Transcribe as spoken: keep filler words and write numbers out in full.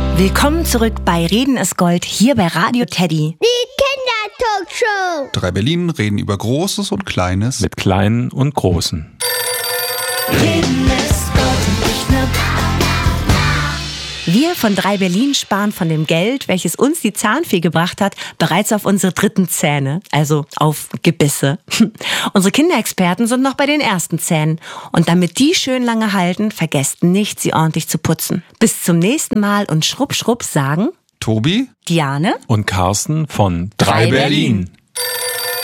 Willkommen zurück bei Reden ist Gold, hier bei Radio Teddy. Die Kindertalkshow. Drei Berlin reden über Großes und Kleines. Mit Kleinen und Großen. Reden ist Gold und nicht nur Wir von Drei Berlin sparen von dem Geld, welches uns die Zahnfee gebracht hat, bereits auf unsere dritten Zähne, also auf Gebisse. Unsere Kinderexperten sind noch bei den ersten Zähnen. Und damit die schön lange halten, vergesst nicht, sie ordentlich zu putzen. Bis zum nächsten Mal und schrupp, schrupp sagen Tobi, Diane und Carsten von Drei Berlin.